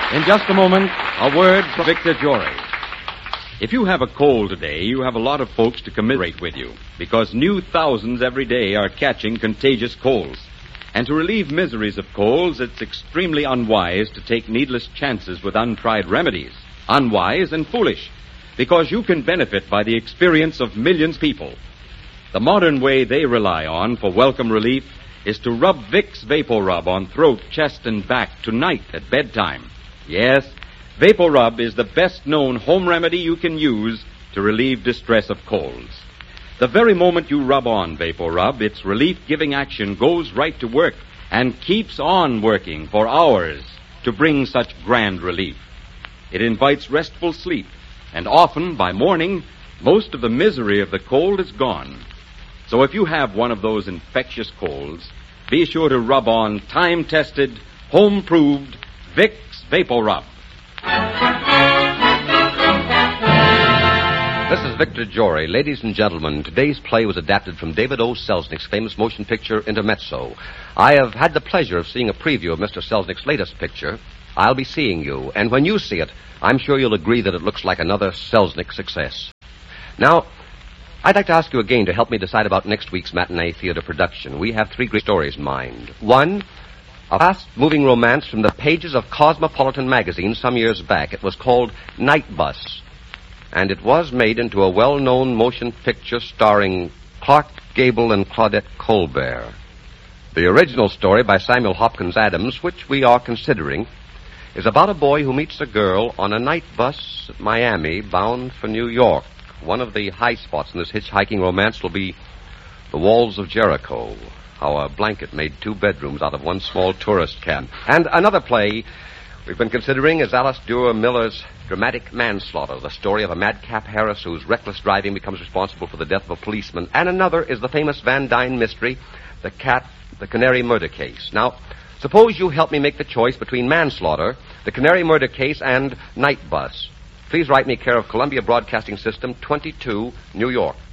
In just a moment, a word from Victor Jory. If you have a cold today, you have a lot of folks to commiserate with you, because new thousands every day are catching contagious colds. And to relieve miseries of colds, it's extremely unwise to take needless chances with untried remedies. Unwise and foolish, because you can benefit by the experience of millions of people. The modern way they rely on for welcome relief is to rub Vicks VapoRub on throat, chest, and back tonight at bedtime. Yes, VapoRub is the best-known home remedy you can use to relieve distress of colds. The very moment you rub on VapoRub, its relief-giving action goes right to work and keeps on working for hours to bring such grand relief. It invites restful sleep, and often, by morning, most of the misery of the cold is gone. So if you have one of those infectious colds, be sure to rub on time-tested, home-proved Vicks VapoRub. This is Victor Jory. Ladies and gentlemen, today's play was adapted from David O. Selznick's famous motion picture, Intermezzo. I have had the pleasure of seeing a preview of Mr. Selznick's latest picture, I'll Be Seeing You, and when you see it, I'm sure you'll agree that it looks like another Selznick success. Now, I'd like to ask you again to help me decide about next week's matinee theater production. We have 3 great stories in mind. 1, a fast-moving romance from the pages of Cosmopolitan magazine some years back. It was called Night Bus, and it was made into a well-known motion picture starring Clark Gable and Claudette Colbert. The original story by Samuel Hopkins Adams, which we are considering, is about a boy who meets a girl on a night bus at Miami bound for New York. One of the high spots in this hitchhiking romance will be the walls of Jericho, how a blanket made 2 bedrooms out of one small tourist camp. And another play we've been considering is Alice Duer Miller's Dramatic Manslaughter, the story of a madcap Harris whose reckless driving becomes responsible for the death of a policeman. And another is the famous Van Dyne mystery, The Canary Murder Case. Now, suppose you help me make the choice between Manslaughter, The Canary Murder Case, and Night Bus. Please write me care of Columbia Broadcasting System, 22, New York.